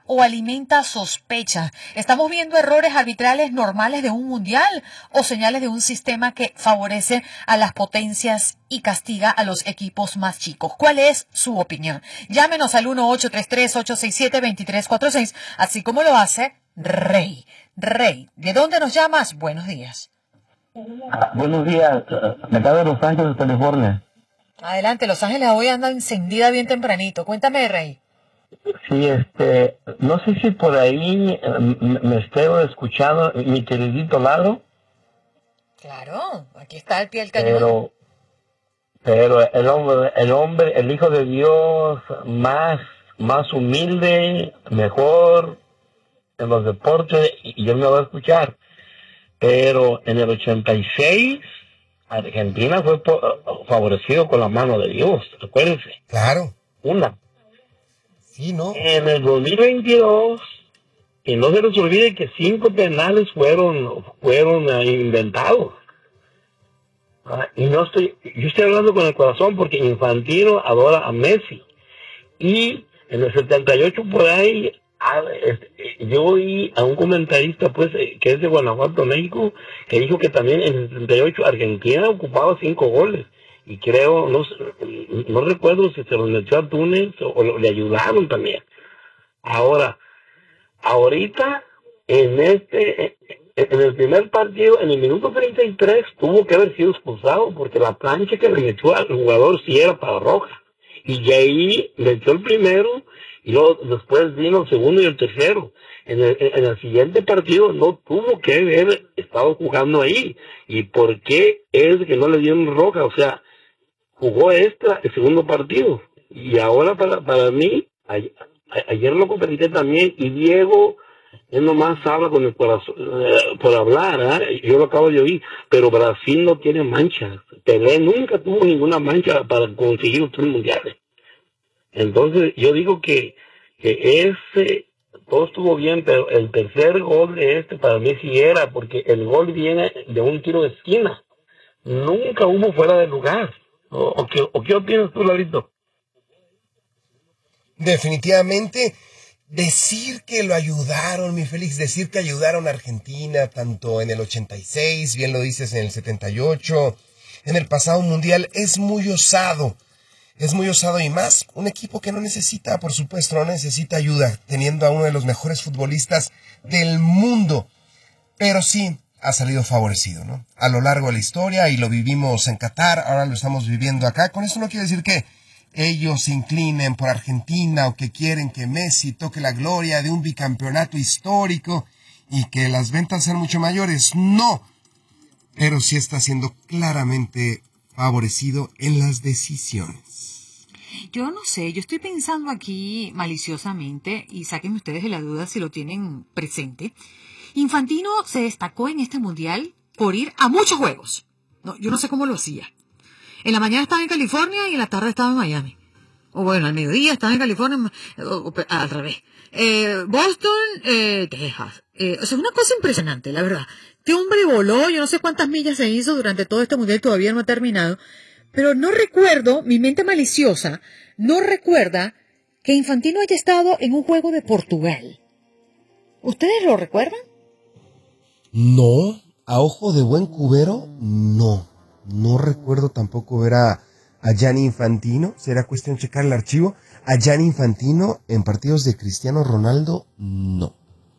o alimenta sospecha? ¿Estamos viendo errores arbitrales normales de un mundial o señales de un sistema que favorece a las potencias y castiga a los equipos más chicos? ¿Cuál es su opinión? Llámenos al 1-833-867-2346, así como lo hace Rey. Rey, ¿de dónde nos llamas? Buenos días. Buenos días, de acá de Los Ángeles, California. Adelante, Los Ángeles hoy anda encendida bien tempranito. Cuéntame, Rey. Sí, no sé si por ahí me estoy escuchando mi queridito Lalo. Claro, aquí está al pie del cañón. Pero el hombre, el Hijo de Dios más humilde, mejor en los deportes, y él me va a escuchar. Pero en el 86, Argentina fue favorecido con la mano de Dios, acuérdense. Claro. Una. Sí, ¿no? En el 2022, y no se les olvide que 5 penales fueron inventados. Yo estoy hablando con el corazón porque Infantino adora a Messi. Y en el 78 por ahí, yo oí a un comentarista que es de Guanajuato, México, que dijo que también en el 78 Argentina ocupaba 5 goles. Y creo, no recuerdo si se los metió a Túnez o le ayudaron también. Ahorita, en el primer partido, en el minuto 33, tuvo que haber sido expulsado porque la plancha que le metió al jugador sí era para roja. Y ahí le echó el primero y luego después vino el segundo y el tercero. En el siguiente partido no tuvo que haber estado jugando ahí. ¿Y por qué es que no le dieron roja? O sea, jugó el segundo partido. Y ahora para mí, ayer lo comenté también, y Diego, él nomás habla con el corazón, por hablar, yo lo acabo de oír, pero Brasil no tiene manchas. Pelé nunca tuvo ninguna mancha para conseguir los 3 mundiales. Entonces, yo digo que todo estuvo bien, pero el tercer gol de para mí sí era, porque el gol viene de un tiro de esquina. Nunca hubo fuera de lugar. ¿O qué opinas tú, Larito? Definitivamente, decir que lo ayudaron, mi Félix, decir que ayudaron a Argentina, tanto en el 86, bien lo dices, en el 78, en el pasado mundial, es muy osado. Es muy osado, y más un equipo que no necesita, por supuesto, no necesita ayuda, teniendo a uno de los mejores futbolistas del mundo. Pero sí ha salido favorecido, ¿no? A lo largo de la historia, y lo vivimos en Qatar, ahora lo estamos viviendo acá. Con esto no quiere decir que ellos se inclinen por Argentina o que quieren que Messi toque la gloria de un bicampeonato histórico y que las ventas sean mucho mayores. No, pero sí está siendo claramente favorecido en las decisiones. Yo no sé, yo estoy pensando aquí maliciosamente, y sáquenme ustedes de la duda si lo tienen presente. Infantino se destacó en este mundial por ir a muchos juegos. No, yo no sé cómo lo hacía. En la mañana estaba en California y en la tarde estaba en Miami. O bueno, al mediodía estaba en California, al revés. Boston, Texas. O sea, una cosa impresionante, la verdad. Este hombre voló, yo no sé cuántas millas se hizo durante todo este mundial, todavía no ha terminado. Pero no recuerdo, mi mente maliciosa no recuerda que Infantino haya estado en un juego de Portugal. ¿Ustedes lo recuerdan? No, a ojo de buen cubero, no. No recuerdo tampoco ver a Gianni Infantino, será cuestión de checar el archivo. A Gianni Infantino en partidos de Cristiano Ronaldo, no.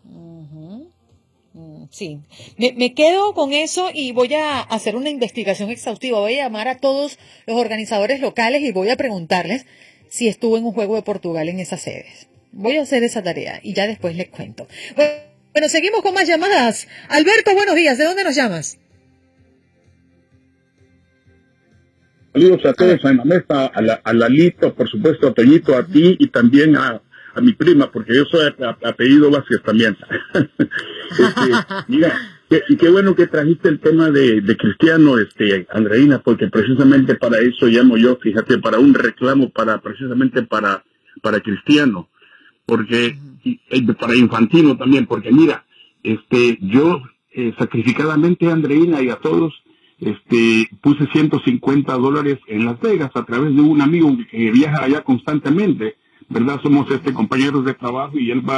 Sí, me quedo con eso y voy a hacer una investigación exhaustiva. Voy a llamar a todos los organizadores locales y voy a preguntarles si estuvo en un juego de Portugal en esas sedes. Voy a hacer esa tarea y ya después les cuento. Bueno, seguimos con más llamadas. Alberto, buenos días. ¿De dónde nos llamas? Saludos a todos, a la mesa, a Lalito, por supuesto, a Toñito, a ti y también a mi prima, porque yo soy apellido Vázquez también. Mira, qué bueno que trajiste el tema de Cristiano, Andreina, porque precisamente para eso llamo yo, fíjate, para un reclamo precisamente para Cristiano, porque para Infantino también, porque mira, yo sacrificadamente, Andreina, y a todos, puse $150 en Las Vegas a través de un amigo que viaja allá constantemente, ¿verdad? Somos compañeros de trabajo y él va